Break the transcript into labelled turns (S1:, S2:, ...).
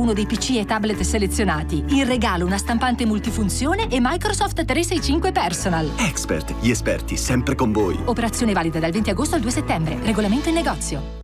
S1: uno dei PC e tablet selezionati. In regalo una stampante multifunzione e Microsoft 365 Personal.
S2: Expert, gli esperti sempre con voi.
S1: Operazione valida dal 20 agosto al 2 settembre. Regolamento in negozio.